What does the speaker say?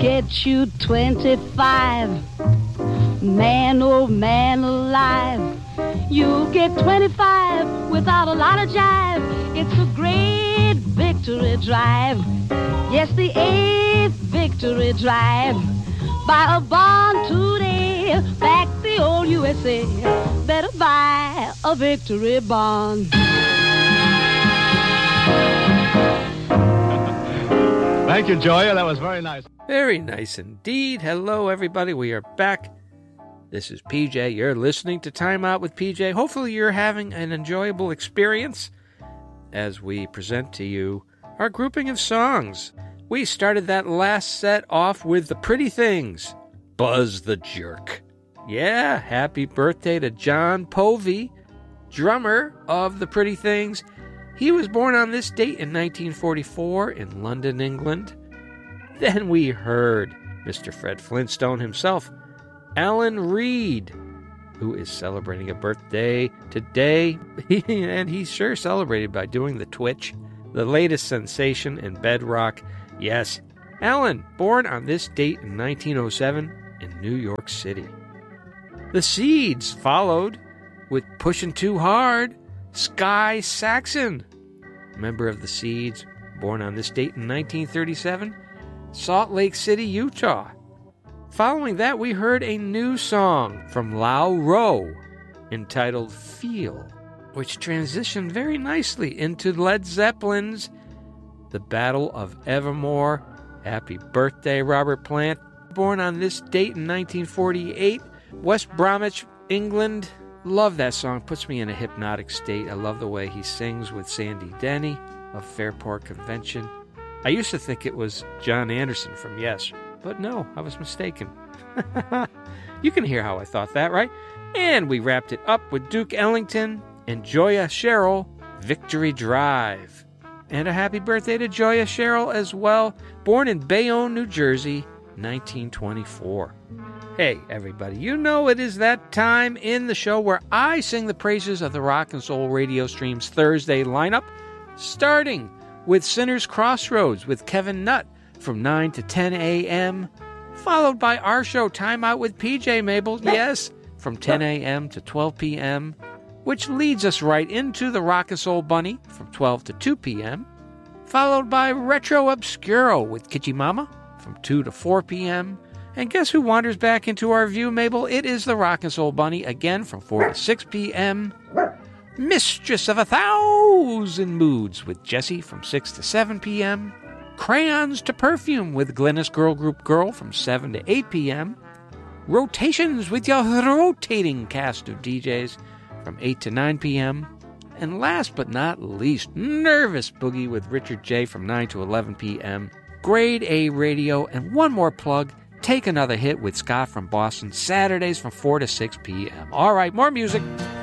get you 25. Man, oh man alive, you'll get 25 without a lot of jive. It's a great victory drive. Yes, the 8th victory drive. Buy a bond today, back the old USA. Better buy a victory bond. Thank you, Joya. That was very nice. Very nice indeed. Hello, everybody. We are back. This is PJ. You're listening to Time Out with PJ. Hopefully you're having an enjoyable experience as we present to you our grouping of songs. We started that last set off with The Pretty Things, Buzz the Jerk. Yeah, happy birthday to John Povey, drummer of The Pretty Things. He was born on this date in 1944 in London, England. Then we heard Mr. Fred Flintstone himself, Alan Reed, who is celebrating a birthday today, and he's sure celebrated by doing the Twitch, the latest sensation in bedrock. Yes, Alan, born on this date in 1907 in New York City. The Seeds followed with Pushin' Too Hard, Sky Saxon, member of the Seeds, born on this date in 1937, Salt Lake City, Utah. Following that, we heard a new song from Lau Rowe entitled Feel, which transitioned very nicely into Led Zeppelin's The Battle of Evermore. Happy birthday, Robert Plant. Born on this date in 1948, West Bromwich, England. Love that song. Puts me in a hypnotic state. I love the way he sings with Sandy Denny of Fairport Convention. I used to think it was John Anderson from Yes, but no, I was mistaken. You can hear how I thought that, right? And we wrapped it up with Duke Ellington and Joya Sherrill, Victory Drive. And a happy birthday to Joya Sherrill as well, born in Bayonne, New Jersey, 1924. Hey, everybody, you know it is that time in the show where I sing the praises of the Rock and Soul Radio Stream's Thursday lineup, starting with Sinner's Crossroads with Kevin Nutt from 9 to 10 a.m., followed by our show, Time Out with PJ Mabel, yes, from 10 a.m. to 12 p.m., which leads us right into the Rock and Soul Bunny from 12 to 2 p.m., followed by Retro Obscuro with Kitchi Mama from 2 to 4 p.m., and guess who wanders back into our view, Mabel? It is the Rock and Soul Bunny, again from 4 to 6 p.m., Mistress of 1,000 Moods with Jessie from 6 to 7 p.m., Crayons to Perfume with Glennis Girl Group Girl from 7 to 8 p.m., Rotations with your rotating cast of DJs from 8 to 9 p.m., and last but not least, Nervous Boogie with Richard J. from 9 to 11 p.m., Grade A Radio, and one more plug, Take Another Hit with Scott from Boston, Saturdays from 4 to 6 p.m. All right, more music.